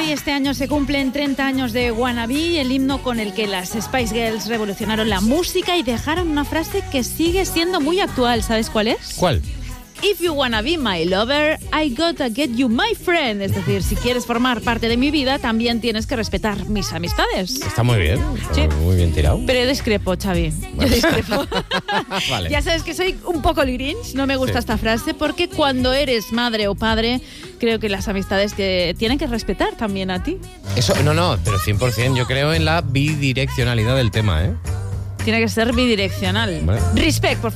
Wannabe. Este año se cumplen 30 años de Wannabe, el himno con el que las Spice Girls revolucionaron la música y dejaron una frase que sigue siendo muy actual. ¿Sabes cuál es? ¿Cuál? If you wanna be my lover, I gotta get you my friend. Es decir, si quieres formar parte de mi vida, también tienes que respetar mis amistades. Está muy bien. Sí. Muy bien tirado. Pero yo discrepo, Xavi. Yo discrepo. Vale. Ya sabes que soy un poco el Grinch, no me gusta esta frase, porque cuando eres madre o padre, creo que las amistades que tienen que respetar también a ti. Eso, no, pero 100%. Yo creo en la bidireccionalidad del tema, ¿eh? Tiene que ser bidireccional. Vale. Respect, por favor.